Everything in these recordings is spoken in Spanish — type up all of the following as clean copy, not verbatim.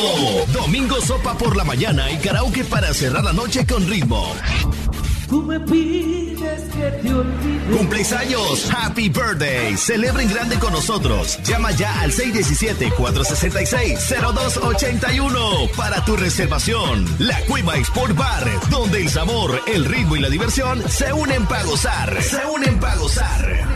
ritmo. Domingo sopa por la mañana y karaoke para cerrar la noche con ritmo. Tú me pides que te olvide. ¡Cumples años! ¡Happy birthday! Celebra en grande con nosotros. Llama ya al 617-466-0281 para tu reservación. La Cueva Sport Bar, donde el sabor, el ritmo y la diversión se unen para gozar. Se unen para gozar.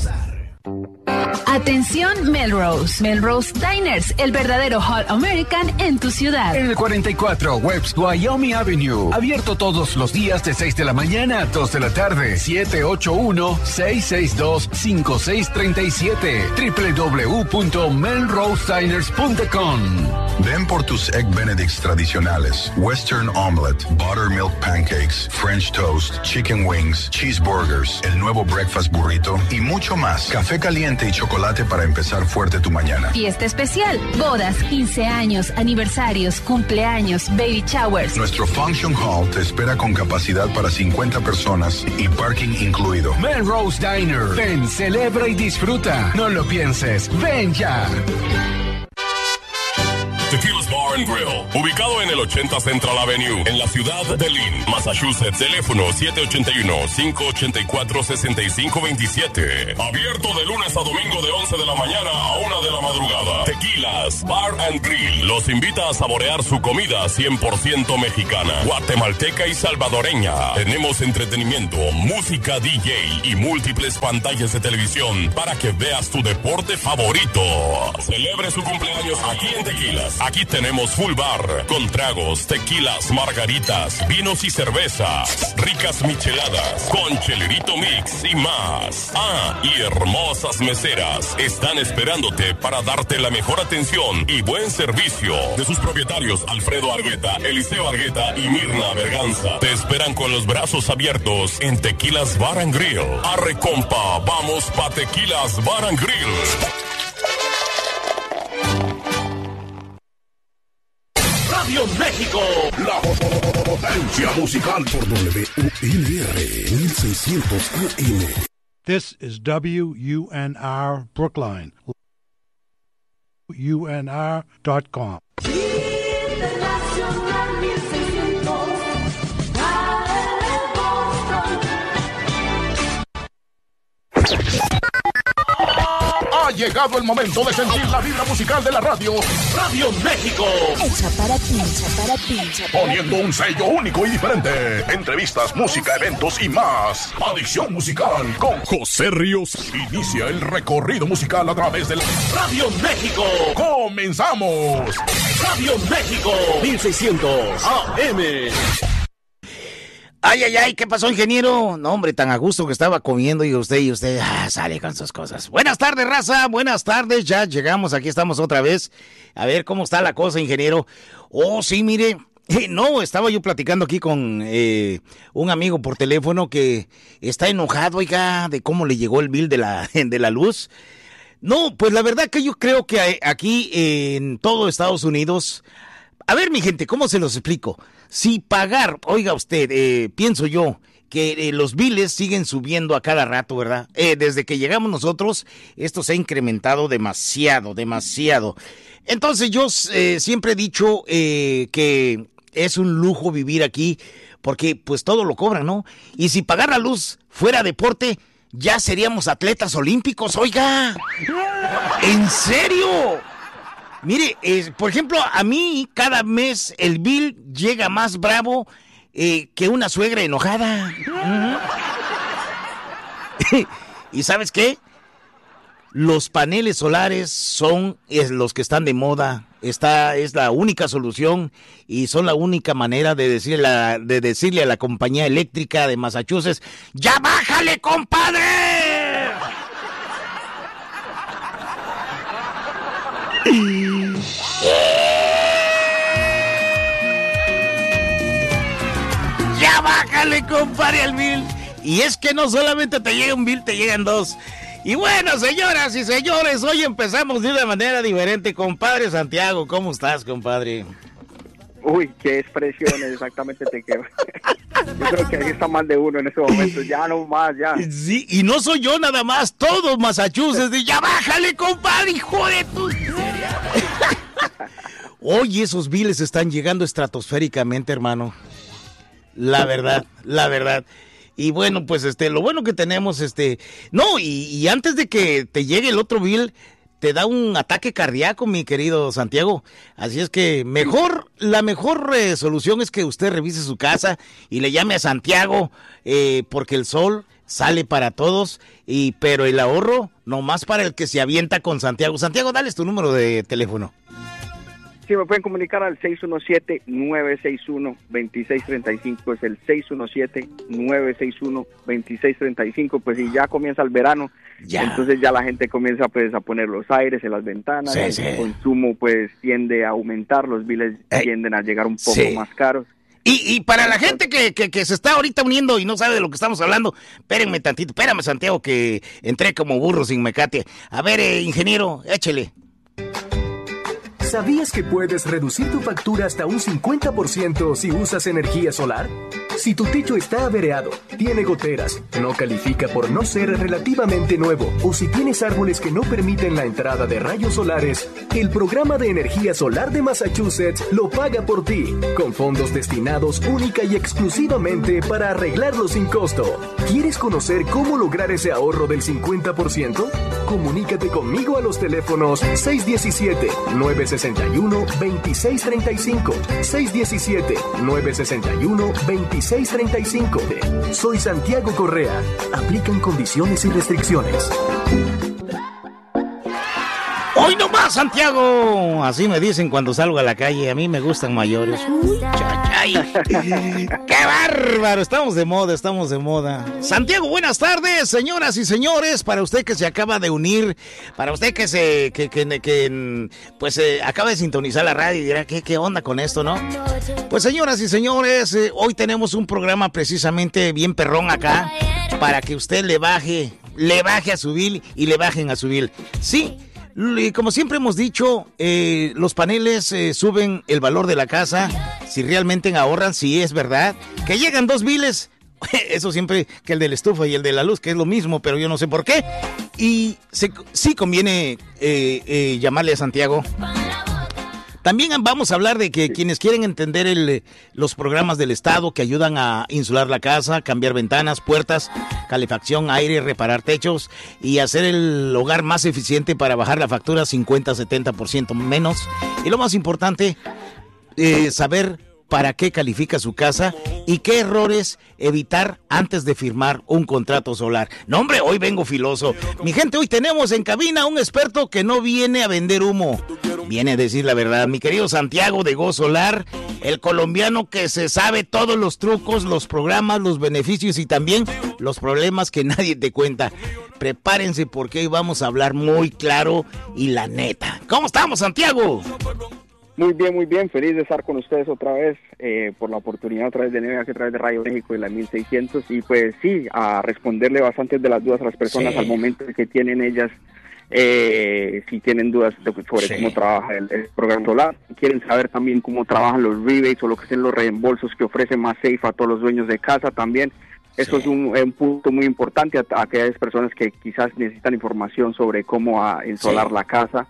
Atención Melrose. Melrose Diners, el verdadero Hot American en tu ciudad. En el 44 West Wyoming Avenue. Abierto todos los días de 6 de la mañana a 2 de la tarde. 781-662-5637. www.melrosediners.com. Ven por tus Egg Benedicts tradicionales. Western Omelette, Buttermilk Pancakes, French Toast, Chicken Wings, Cheeseburgers, el nuevo Breakfast Burrito y mucho más. Café caliente y chocolate para empezar fuerte tu mañana. Fiesta especial, bodas, 15 años, aniversarios, cumpleaños, baby showers. Nuestro Function Hall te espera con capacidad para 50 personas y parking incluido. Melrose Diner. Ven, celebra y disfruta. No lo pienses. Ven ya. Tequilas Bar and Grill, ubicado en el 80 Central Avenue, en la ciudad de Lynn, Massachusetts. Teléfono 781-584-6527. Abierto de lunes a domingo de 11 de la mañana a 1 de la madrugada. Tequilas Bar and Grill los invita a saborear su comida 100% mexicana, guatemalteca y salvadoreña. Tenemos entretenimiento, música DJ y múltiples pantallas de televisión para que veas tu deporte favorito. Celebre su cumpleaños aquí en Tequilas. Aquí tenemos full bar, con tragos, tequilas, margaritas, vinos y cervezas, ricas micheladas, con chelerito mix y más. Ah, y hermosas meseras están esperándote para darte la mejor atención y buen servicio. De sus propietarios Alfredo Argueta, Eliseo Argueta y Mirna Berganza, te esperan con los brazos abiertos en Tequilas Bar and Grill. Arre compa, vamos pa' Tequilas Bar and Grill. Radio México, la potencia musical por WUNR 1600 AM. This is WUNR Brookline. UNR.com. Ha llegado el momento de sentir la vibra musical de la radio. Radio México. Hecha para ti, hecha para ti, hecha para Poniendo un sello único y diferente. Entrevistas, música, eventos y más. Adicción musical con José Ríos. Inicia el recorrido musical a través de la Radio México. ¡Comenzamos! Radio México 1600 AM. Ay, ay, ay, ¿qué pasó, ingeniero? No, hombre, tan a gusto que estaba comiendo y usted sale con sus cosas. Buenas tardes, raza, buenas tardes, ya llegamos, aquí estamos otra vez. A ver cómo está la cosa, ingeniero. Oh, sí, mire, no, estaba yo platicando aquí con un amigo por teléfono que está enojado, oiga, de cómo le llegó el bill de la luz. No, pues la verdad que yo creo que aquí en todo Estados Unidos... A ver, mi gente, ¿cómo se los explico? Si pagar, oiga usted, pienso yo que los biles siguen subiendo a cada rato, ¿verdad? Desde que llegamos nosotros, esto se ha incrementado demasiado. Entonces yo siempre he dicho que es un lujo vivir aquí porque pues todo lo cobran, ¿no? Y si pagar la luz fuera deporte, ya seríamos atletas olímpicos, oiga. ¿En serio? Mire, por ejemplo, a mí cada mes el bill llega más bravo que una suegra enojada. ¿Y sabes qué? Los paneles solares son los que están de moda. Esta es la única solución y son la única manera de decirle a la compañía eléctrica de Massachusetts, ¡ya bájale, compadre! ¡Ya bájale, compadre, al bill! Y es que no solamente te llega un bill, te llegan dos. Y bueno, señoras y señores, hoy empezamos de una manera diferente. Compadre Santiago, ¿cómo estás, compadre? Uy, qué expresiones exactamente te quedo. Yo creo que ahí está más de uno en este momento, ya no más, ya. Sí, y no soy yo nada más, todos Massachusetts, ya bájale, compadre, hijo de tu... Oye, esos biles están llegando estratosféricamente, hermano. La verdad. Y bueno, pues lo bueno que tenemos, no, y antes de que te llegue el otro bill, te da un ataque cardíaco, mi querido Santiago. Así es que la mejor solución es que usted revise su casa y le llame a Santiago, porque el sol sale para todos, pero el ahorro nomás para el que se avienta con Santiago. Santiago, dale tu número de teléfono. Sí, me pueden comunicar al 617-961-2635, es el 617-961-2635, pues si ya comienza el verano, entonces ya la gente comienza pues a poner los aires en las ventanas, el consumo pues tiende a aumentar, los biles tienden a llegar un poco más caros. Y para la gente que se está ahorita uniendo y no sabe de lo que estamos hablando, espérenme tantito, espérame Santiago, que entré como burro sin mecate. A ver, ingeniero, échele. ¿Sabías que puedes reducir tu factura hasta un 50% si usas energía solar? Si tu techo está avereado, tiene goteras, no califica por no ser relativamente nuevo, o si tienes árboles que no permiten la entrada de rayos solares, el programa de energía solar de Massachusetts lo paga por ti, con fondos destinados única y exclusivamente para arreglarlo sin costo. ¿Quieres conocer cómo lograr ese ahorro del 50%? Comunícate conmigo a los teléfonos 617-961-2635, 617-961-2635. Soy Santiago Correa. Aplican condiciones y restricciones. ¡Hoy no más, Santiago! Así me dicen cuando salgo a la calle. A mí me gustan mayores. ¡Uy, chachay! ¡Qué bárbaro! Estamos de moda. Santiago, buenas tardes, señoras y señores. Para usted que se acaba de unir, para usted que acaba de sintonizar la radio y dirá, ¿qué onda con esto, no? Pues, señoras y señores, hoy tenemos un programa precisamente bien perrón acá para que usted le baje a su bill y le bajen a su bill. Sí. Y como siempre hemos dicho, los paneles suben el valor de la casa, si realmente ahorran, si es verdad, que llegan 2 biles, eso siempre, que el de la estufa y el de la luz, que es lo mismo, pero yo no sé por qué, y sí conviene llamarle a Santiago. También vamos a hablar de que quienes quieren entender los programas del Estado que ayudan a insular la casa, cambiar ventanas, puertas, calefacción, aire, reparar techos y hacer el hogar más eficiente para bajar la factura 50-70% menos. Y lo más importante, saber para qué califica su casa y qué errores evitar antes de firmar un contrato solar. No, hombre, hoy vengo filoso. Mi gente, hoy tenemos en cabina a un experto que no viene a vender humo, viene a decir la verdad. Mi querido Santiago de Go Solar, el colombiano que se sabe todos los trucos, los programas, los beneficios y también los problemas que nadie te cuenta. Prepárense porque hoy vamos a hablar muy claro y la neta. ¿Cómo estamos, Santiago? Muy bien, feliz de estar con ustedes otra vez, por la oportunidad otra vez de nuevo aquí a través de Radio México y la 1600, y pues sí, a responderle bastantes de las dudas a las personas al momento que tienen ellas, si tienen dudas sobre cómo trabaja el programa solar, quieren saber también cómo trabajan los rebates o lo que son los reembolsos que ofrece MasSafe a todos los dueños de casa también. Eso es un punto muy importante a aquellas personas que quizás necesitan información sobre cómo insolar la casa.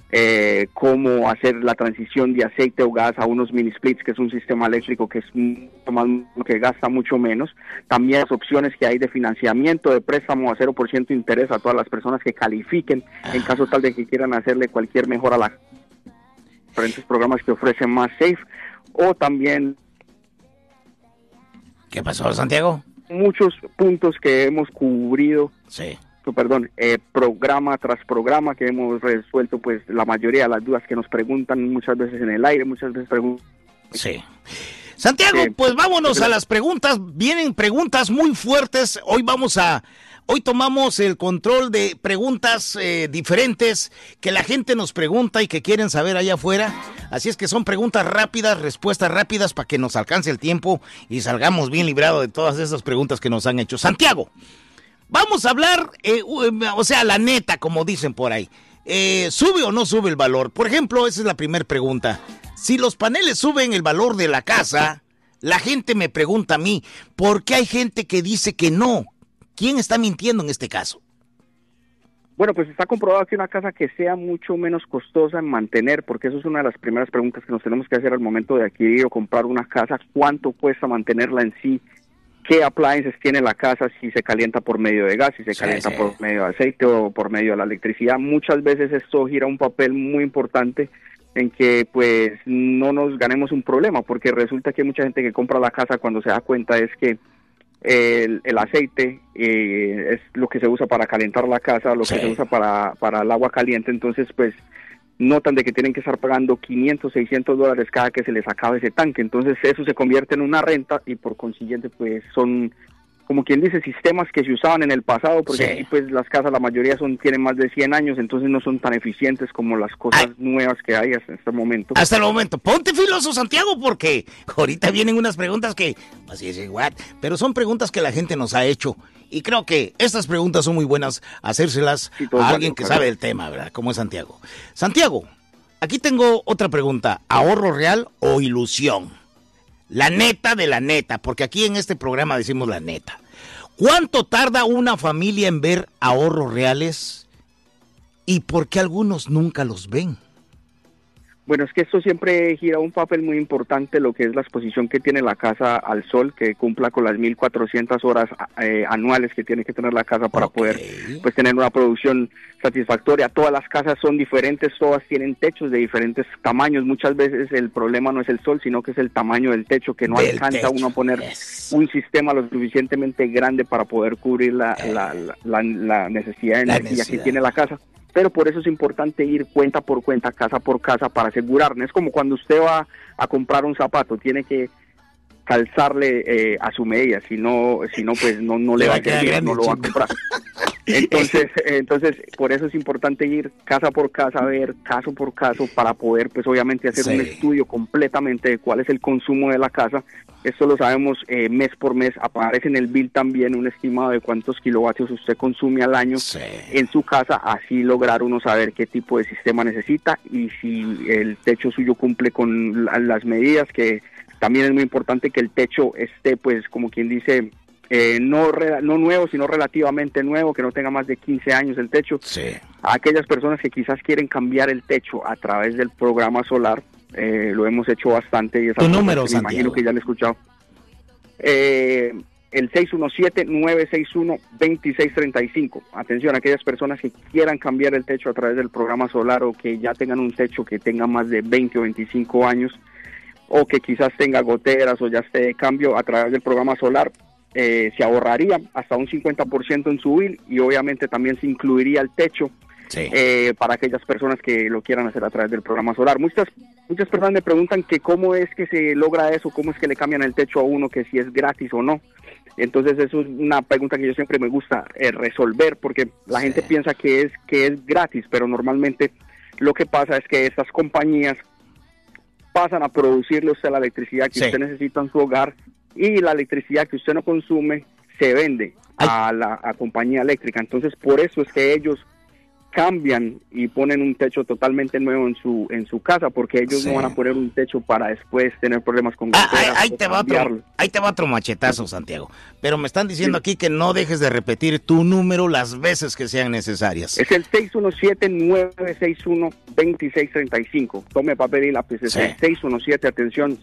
Cómo hacer la transición de aceite o gas a unos mini splits, que es un sistema eléctrico que que gasta mucho menos. También las opciones que hay de financiamiento, de préstamo a 0% interés a todas las personas que califiquen en caso tal de que quieran hacerle cualquier mejora a la diferentes programas que ofrecen MasSafe, o también ¿qué pasó, Santiago? Muchos puntos que hemos cubrido. Programa tras programa que hemos resuelto pues la mayoría de las dudas que nos preguntan muchas veces en el aire, muchas veces preguntan. Sí. Santiago, pues vámonos a las preguntas. Vienen preguntas muy fuertes. Hoy tomamos el control de preguntas diferentes que la gente nos pregunta y que quieren saber allá afuera. Así es que son preguntas rápidas, respuestas rápidas para que nos alcance el tiempo y salgamos bien librados de todas esas preguntas que nos han hecho. Santiago, vamos a hablar, la neta, como dicen por ahí. ¿Sube o no sube el valor? Por ejemplo, esa es la primera pregunta. Si los paneles suben el valor de la casa, la gente me pregunta a mí, ¿por qué hay gente que dice que no? ¿Quién está mintiendo en este caso? Bueno, pues está comprobado que una casa que sea mucho menos costosa en mantener, porque eso es una de las primeras preguntas que nos tenemos que hacer al momento de adquirir o comprar una casa, ¿cuánto cuesta mantenerla en sí? ¿Qué appliances tiene la casa? Si se calienta por medio de gas, si se calienta por medio de aceite o por medio de la electricidad. Muchas veces esto gira un papel muy importante en que pues no nos ganemos un problema, porque resulta que hay mucha gente que compra la casa cuando se da cuenta es que el aceite es lo que se usa para calentar la casa, lo que se usa para el agua caliente, entonces pues notan de que tienen que estar pagando $500, $600 cada que se les acabe ese tanque, entonces eso se convierte en una renta y por consiguiente pues son, como quien dice, sistemas que se usaban en el pasado, porque aquí pues las casas la mayoría tienen más de 100 años, entonces no son tan eficientes como las cosas nuevas que hay hasta este momento. Hasta el momento. Ponte filoso, Santiago, porque ahorita vienen unas preguntas que, así es igual, pero son preguntas que la gente nos ha hecho. Y creo que estas preguntas son muy buenas hacérselas a alguien que sabe el tema, ¿verdad? Como es Santiago. Santiago, aquí tengo otra pregunta. ¿Ahorro real o ilusión? La neta de la neta, porque aquí en este programa decimos la neta. ¿Cuánto tarda una familia en ver ahorros reales? ¿Y por qué algunos nunca los ven? Bueno, es que esto siempre gira un papel muy importante, lo que es la exposición que tiene la casa al sol, que cumpla con las 1,400 horas anuales que tiene que tener la casa para poder pues tener una producción satisfactoria. Todas las casas son diferentes, todas tienen techos de diferentes tamaños. Muchas veces el problema no es el sol, sino que es el tamaño del techo, que no alcanza uno a poner un sistema lo suficientemente grande para poder cubrir la necesidad de energía que tiene la casa. Pero por eso es importante ir cuenta por cuenta, casa por casa, para asegurarnos. Es como cuando usted va a comprar un zapato, tiene que calzarle a su medida, si no pues no le va a quedar bien, no lo va a comprar. Entonces, por eso es importante ir casa por casa, ver caso por caso, para poder, pues obviamente hacer un estudio completamente de cuál es el consumo de la casa. Esto lo sabemos mes por mes, aparece en el bill también un estimado de cuántos kilovatios usted consume al año en su casa, así lograr uno saber qué tipo de sistema necesita y si el techo suyo cumple con las medidas, que también es muy importante que el techo esté, pues como quien dice, no nuevo, sino relativamente nuevo, que no tenga más de 15 años el techo. A aquellas personas que quizás quieren cambiar el techo a través del programa solar, lo hemos hecho bastante. Y ¿Tu número, me imagino que ya lo he escuchado. El 617-961-2635. Atención, a aquellas personas que quieran cambiar el techo a través del programa solar o que ya tengan un techo que tenga más de 20 o 25 años o que quizás tenga goteras o ya esté de cambio, a través del programa solar se ahorraría hasta un 50% en su bill y obviamente también se incluiría el techo para aquellas personas que lo quieran hacer a través del programa solar. Muchas personas me preguntan que cómo es que se logra eso, cómo es que le cambian el techo a uno, que si es gratis o no. Entonces eso es una pregunta que yo siempre me gusta resolver, porque la gente piensa que es gratis, pero normalmente lo que pasa es que estas compañías pasan a producirle a usted la electricidad que usted necesita en su hogar, y la electricidad que usted no consume se vende a la compañía eléctrica. Entonces por eso es que ellos cambian y ponen un techo totalmente nuevo en su casa, porque ellos no van a poner un techo para después tener problemas con goteras. Ahí te va otro machetazo, Santiago. Pero me están diciendo aquí que no dejes de repetir tu número las veces que sean necesarias. Es el 617-961-2635. Tome papel y lápiz. Es el 617, atención,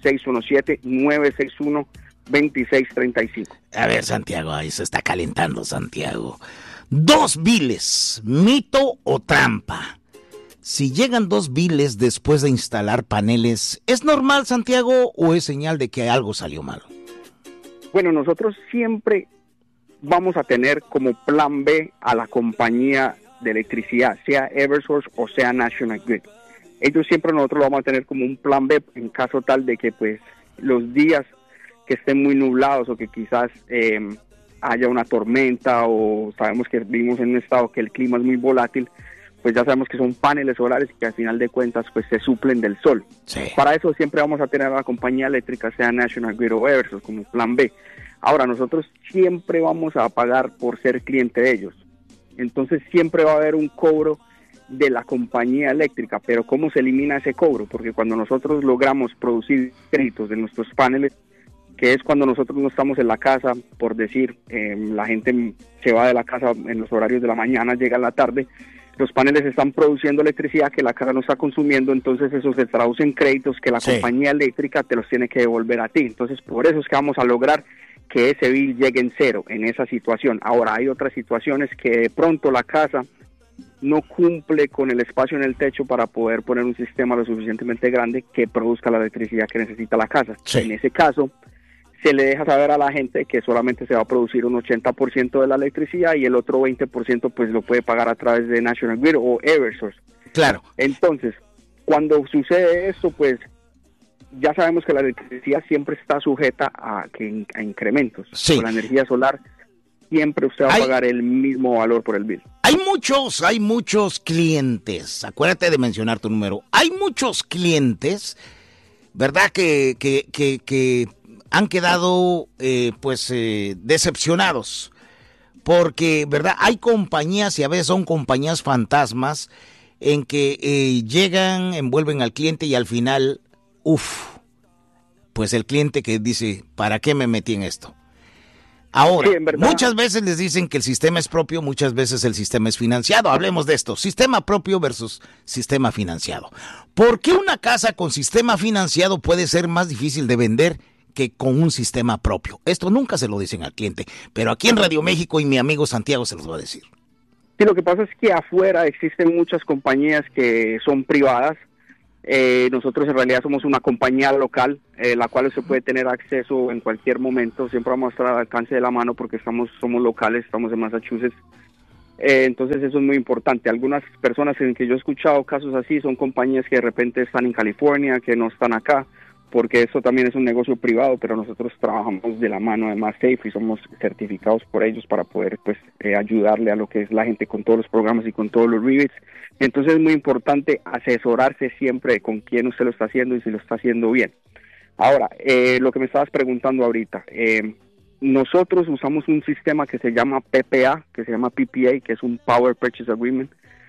617-961-2635. A ver, Santiago, ahí se está calentando, Santiago. 2 biles, ¿mito o trampa? Si llegan 2 biles después de instalar paneles, ¿es normal, Santiago, o es señal de que algo salió mal? Bueno, nosotros siempre vamos a tener como plan B a la compañía de electricidad, sea Eversource o sea National Grid. Ellos siempre nosotros lo vamos a tener como un plan B en caso tal de que pues los días que estén muy nublados o que quizás haya una tormenta, o sabemos que vivimos en un estado que el clima es muy volátil, pues ya sabemos que son paneles solares que al final de cuentas pues se suplen del sol. Para eso siempre vamos a tener a la compañía eléctrica, sea National Grid o Eversource, como plan B. Ahora, nosotros siempre vamos a pagar por ser cliente de ellos. Entonces siempre va a haber un cobro de la compañía eléctrica, pero ¿cómo se elimina ese cobro? Porque cuando nosotros logramos producir créditos de nuestros paneles, que es cuando nosotros no estamos en la casa, por decir, la gente se va de la casa en los horarios de la mañana, llega en la tarde, los paneles están produciendo electricidad que la casa no está consumiendo, entonces eso se traduce en créditos que la compañía eléctrica te los tiene que devolver a ti. Entonces, por eso es que vamos a lograr que ese bill llegue en cero en esa situación. Ahora, hay otras situaciones que de pronto la casa no cumple con el espacio en el techo para poder poner un sistema lo suficientemente grande que produzca la electricidad que necesita la casa. En ese caso, se le deja saber a la gente que solamente se va a producir un 80% de la electricidad y el otro 20% pues lo puede pagar a través de National Grid o Eversource. Claro. Entonces, cuando sucede esto, pues ya sabemos que la electricidad siempre está sujeta a incrementos. Con la energía solar siempre usted va a pagar el mismo valor por el bill. Hay muchos clientes, acuérdate de mencionar tu número, hay muchos clientes, ¿verdad? Que han quedado decepcionados, porque, ¿verdad? Hay compañías, y a veces son compañías fantasmas, en que llegan, envuelven al cliente y al final, pues el cliente que dice, ¿para qué me metí en esto? Ahora, muchas veces les dicen que el sistema es propio, muchas veces el sistema es financiado. Hablemos de esto, sistema propio versus sistema financiado. ¿Por qué una casa con sistema financiado puede ser más difícil de vender que con un sistema propio? Esto nunca se lo dicen al cliente, pero aquí en Radio México y mi amigo Santiago se los va a decir. Sí, lo que pasa es que afuera existen muchas compañías que son privadas. Nosotros en realidad somos una compañía local, la cual se puede tener acceso en cualquier momento. Siempre vamos a estar al alcance de la mano porque somos locales, estamos en Massachusetts. Entonces eso es muy importante. Algunas personas en que yo he escuchado casos así son compañías que de repente están en California, que no están acá, porque eso también es un negocio privado, pero nosotros trabajamos de la mano además Safe y somos certificados por ellos para poder ayudarle a lo que es la gente con todos los programas y con todos los rebates. Entonces es muy importante asesorarse siempre con quién usted lo está haciendo y si lo está haciendo bien. Ahora, lo que me estabas preguntando ahorita, nosotros usamos un sistema que se llama PPA, que se llama PPA, que es un Power Purchase Agreement.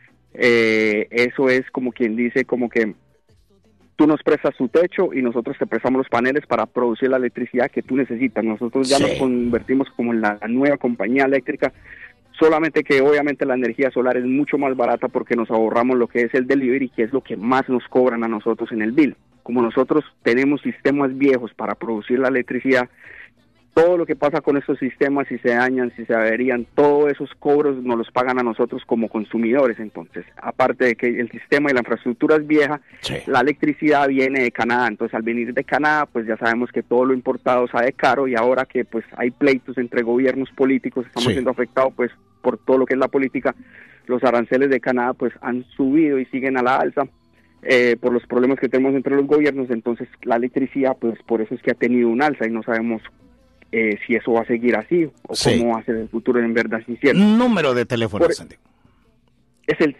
Eso es como quien dice, como que tú nos prestas tu techo y nosotros te prestamos los paneles para producir la electricidad que tú necesitas. Nosotros ya nos convertimos como en la nueva compañía eléctrica, solamente que obviamente la energía solar es mucho más barata porque nos ahorramos lo que es el delivery, que es lo que más nos cobran a nosotros en el bill. Como nosotros tenemos sistemas viejos para producir la electricidad, todo lo que pasa con esos sistemas, si se dañan, si se averían, todos esos cobros nos los pagan a nosotros como consumidores. Entonces, aparte de que el sistema y la infraestructura es vieja, la electricidad viene de Canadá. Entonces, al venir de Canadá, pues ya sabemos que todo lo importado sale caro, y ahora que pues hay pleitos entre gobiernos políticos, estamos siendo afectados pues por todo lo que es la política. Los aranceles de Canadá pues han subido y siguen a la alza. Por los problemas que tenemos entre los gobiernos. Entonces la electricidad pues por eso es que ha tenido un alza y no sabemos si eso va a seguir así o cómo va a ser el futuro, en verdad es incierto. Número de teléfono, Santiago. Es el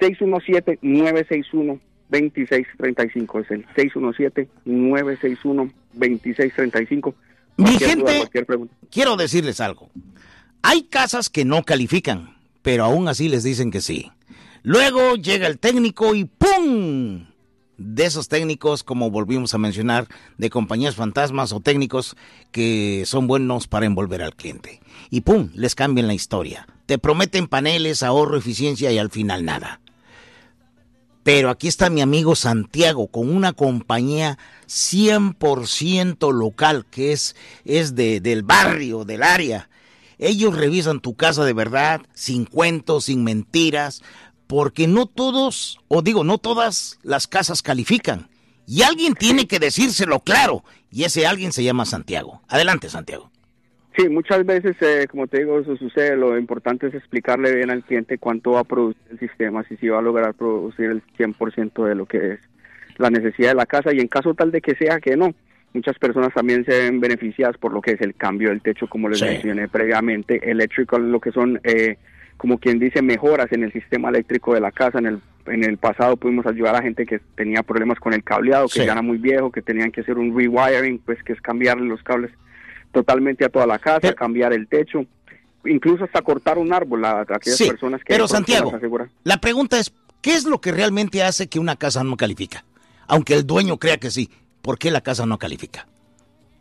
617-961-2635. Es el 617-961-2635. Mi gente, quiero decirles algo. Hay casas que no califican, pero aún así les dicen que sí. Luego llega el técnico y ¡pum! De esos técnicos, como volvimos a mencionar, de compañías fantasmas o técnicos que son buenos para envolver al cliente. Y ¡pum! Les cambian la historia. Te prometen paneles, ahorro, eficiencia y al final nada. Pero aquí está mi amigo Santiago con una compañía 100% local que es del barrio, del área. Ellos revisan tu casa de verdad, sin cuentos, sin mentiras, porque no todas las casas califican. Y alguien tiene que decírselo claro, y ese alguien se llama Santiago. Adelante, Santiago. Sí, muchas veces, como te digo, eso sucede. Lo importante es explicarle bien al cliente cuánto va a producir el sistema, si va a lograr producir el 100% de lo que es la necesidad de la casa, y en caso tal de que sea que no. Muchas personas también se ven beneficiadas por lo que es el cambio del techo, como les mencioné previamente, electrical, lo que son, como quien dice, mejoras en el sistema eléctrico de la casa. En el pasado pudimos ayudar a gente que tenía problemas con el cableado, que ya era muy viejo, que tenían que hacer un rewiring, pues que es cambiarle los cables totalmente a toda la casa, cambiar el techo, incluso hasta cortar un árbol a aquellas personas que... Pero Santiago, la pregunta es, ¿qué es lo que realmente hace que una casa no califica? Aunque el dueño crea que sí, ¿por qué la casa no califica?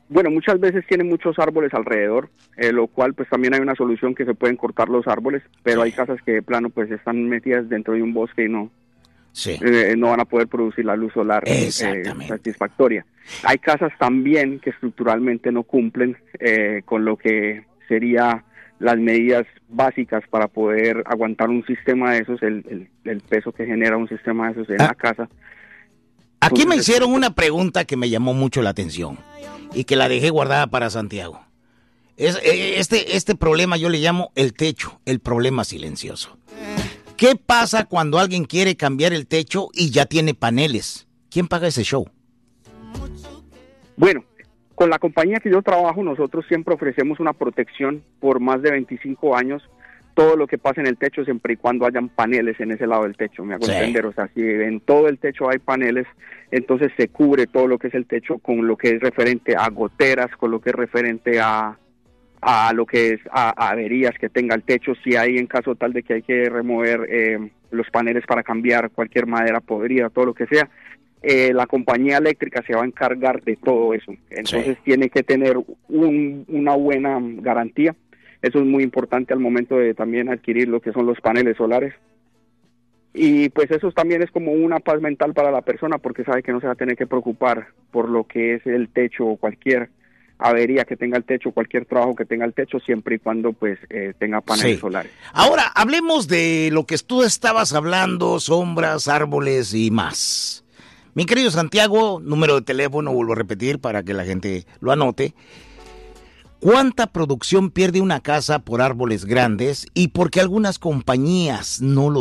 Bueno, muchas veces tienen muchos árboles alrededor, lo cual pues también hay una solución que se pueden cortar los árboles, pero hay casas que de plano pues están metidas dentro de un bosque y no van a poder producir la luz solar satisfactoria. Hay casas también que estructuralmente no cumplen con lo que sería las medidas básicas para poder aguantar un sistema de esos, el peso que genera un sistema de esos en la casa. Aquí me hicieron una pregunta que me llamó mucho la atención y que la dejé guardada para Santiago. Este problema yo le llamo el techo, el problema silencioso. ¿Qué pasa cuando alguien quiere cambiar el techo y ya tiene paneles? ¿Quién paga ese show? Bueno, con la compañía que yo trabajo, nosotros siempre ofrecemos una protección por más de 25 años. Todo lo que pasa en el techo, siempre y cuando hayan paneles en ese lado del techo, me hago entender. O sea, si en todo el techo hay paneles, entonces se cubre todo lo que es el techo con lo que es referente a goteras, con lo que es referente a lo que es a averías que tenga el techo. Si hay, en caso tal de que hay que remover los paneles para cambiar cualquier madera podrida, todo lo que sea, la compañía eléctrica se va a encargar de todo eso. Entonces tiene que tener una buena garantía. Eso es muy importante al momento de también adquirir lo que son los paneles solares. Y pues eso también es como una paz mental para la persona, porque sabe que no se va a tener que preocupar por lo que es el techo o cualquier avería que tenga el techo, cualquier trabajo que tenga el techo, siempre y cuando pues tenga paneles solares. Ahora, hablemos de lo que tú estabas hablando, sombras, árboles y más. Mi querido Santiago, número de teléfono, vuelvo a repetir para que la gente lo anote. ¿Cuánta producción pierde una casa por árboles grandes y porque algunas compañías no lo